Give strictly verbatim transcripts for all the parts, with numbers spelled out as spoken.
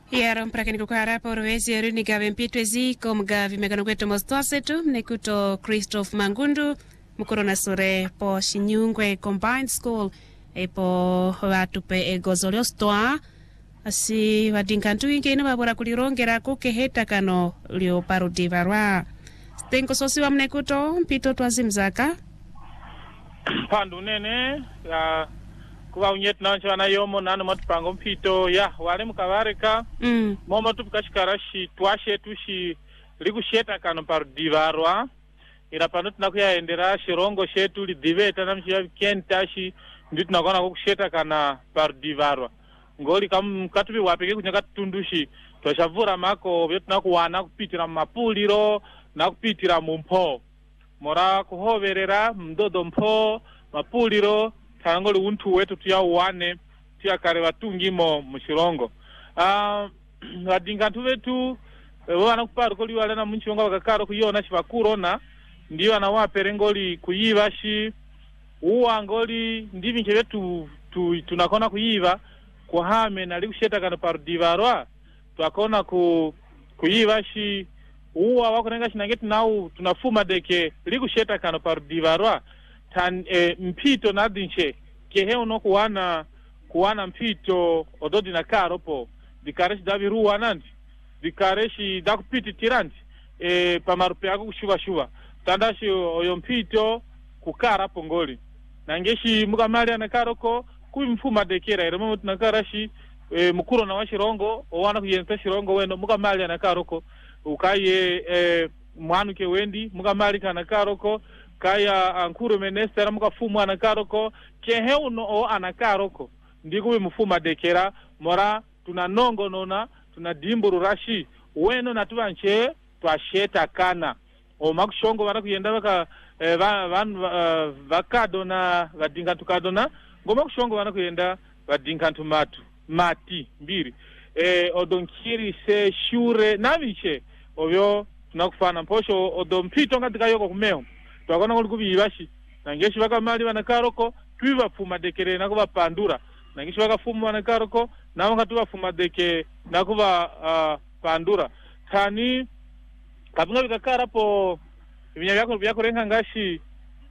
Yara mpaka nikukara por wezi yarini gawe mpitwe zi komga vimegano kwetu mostoasetu mnekuto Christoph Mangundu mkurona sore po Shinyungwe Combined School epo watupe egozolio stoa asi wadinkantu inge ina wabora kulirongera kukeheta kano lio parudi varwa stenko sosi wa mnekuto mpito tuazimzaka pandu nene ya kuwa unyet na nchwana yomo nanu matupango mpito ya wale mkawareka mm. momo tupukashikara shi tuashe tushi ligu sheta kano parudi varwa ila panu tunakuya endera shirongo shetu li diveta na mshia kenta shi ndi tunakona kukusheta kana parudi varwa ngoli kam katubi wapeke kunyaka tundushi toshavura mako vyo tunakuwana kupitira mapuliro na kupitira mumpo mora kuhoverera mdodo mpo mapuliro tangoli untu wetu tuya uwane tuya kare watungimo mshirongo ah uh, wadingantu wetu wana kuparu koli wale na mchionga wakakaro kuyona shivakurona ndiyo anawapere ngoli kuyiva shi uwa ngoli ndivi nche wetu tu, tunakona kuyiva kuhame na likusheta kano parudivarwa tuakona ku kuyiva shi uwa wako nenga shinangeti nau tunafuma deke likusheta kano parudivarwa tan e, mpito na dinche kehe uno kuwana kuwana mpito ododi na karopo dikareshi davi ruwa nandi dikareshi dakupiti tiranti e, pamarupe yako kushuva shuva tandashi oyo mpito kukara pongoli nangeshi mukamali anakaroko kuimfuma dekera ere mutu nakarashi e, mukuro na washirongo owana kuyenta shirongo weno mukamali anakaroko ukaye e, mwanuke wendi mukamali kanakaroko kaya ankuru menestera mukafumu anakaroko kehe uno o anakaroko ndikuwi mfuma dekera mora tunanongo nona tunadimburu rashi weno natubanche twasheta kana o makushongo wana kuyenda baka eh, van uh, vakadona vadingantu kadona ngoma kushongo wana kuyenda vadingantu matu mati mbiri eh, odonkiri se shure naviche ovyo tunakufana mposho odompito ngatika yoko kumeo twakona ngoli kubibashi nangeshi baka mali wanakaroko tuiva fuma dekere nakuba pandura nangeshi baka fuma wanakaroko nawo ngatuba fuma deke nakuba uh, pandura tani kabunga bikakara po ibinya byako byako renga ngashi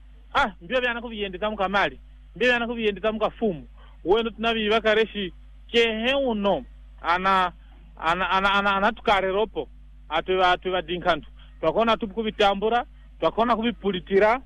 ah mbyo byana kubiyende tamuka mali mbyo byana kubiyende tamuka fumu weno tunabi bakareshi kehe uno ana ana ana ana, ana tukare ropo atu atu badinkantu twakona tubukubitambura twakona kubipulitira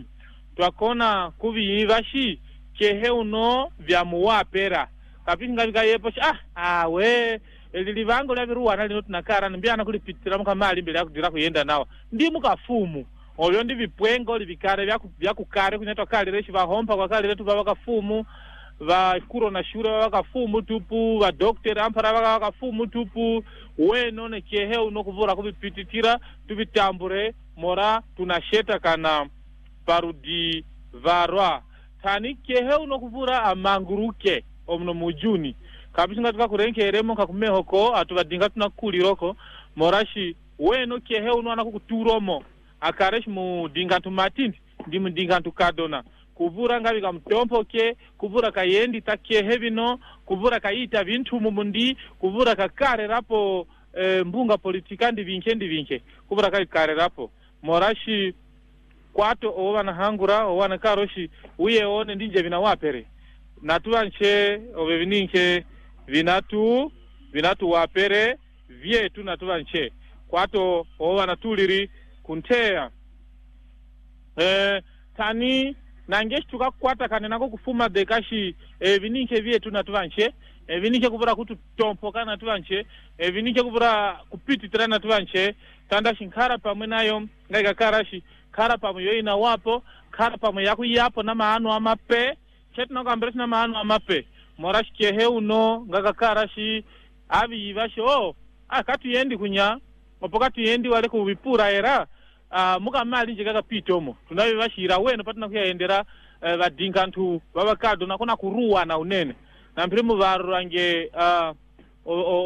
twakona kubiyibashi kehe uno bya muwapera kapinga bikayepo ah ah we elili vango la viruwana lino tunakara mbiana kulipitira mukamali mbele yakudira kuyenda nawa ndi mukafumu olyo ndi vipwengo livikare vyaku vyakukare kunyatwa kale reshi vahompa kwa kale letu vakafumu va kuro na shure vakafumu tupu va doctor ampara vakafumu tupu weno ne kehe uno kuvura kubipititira tuvitambure mora tunasheta kana parudi varwa tani kehe uno kuvura amanguruke omno mujuni kabisa ngatika kurenkeremo kakumehoko atubadinga tunakuliroko morashi weno kehe uno anakuturomo akareshi mu dingantu matindi ndi mu dingantu kadona kuvura ngabi kamtompo ke kuvura kayendi takehe bino kuvura kaita bintu mumundi kuvura kakare rapo e, mbunga politika ndi vinke ndi vinke kuvura kai kare rapo morashi kwato owana hangura owana karoshi uye one ndinje bina wapere natuanche obevininke vinatu vinatu wapere vyetu natuvanche kwato owa natuliri kuntea eh tani nangeshi tukakwata kane nako kufuma dekashi e vininke vyetu natuvanche e vininke kubura kutu tompo kana natuvanche e vininke kubura kupiti tena natuvanche tanda shinkara pamwe nayo ngaika karashi kara pamwe yo ina wapo kara pamwe yaku yapo na maano amape chetna kambresi na maano amape morashi kehe uno ngakakarashi abi bashi oh akati yendi kunya opokati yendi wale kubipura era uh, muka mali nje kakapitomo tunabe bashira weno patina kuyaendera uh, badingantu babakado nakona kuruwa na unene na mprimu varu range uh, o, o,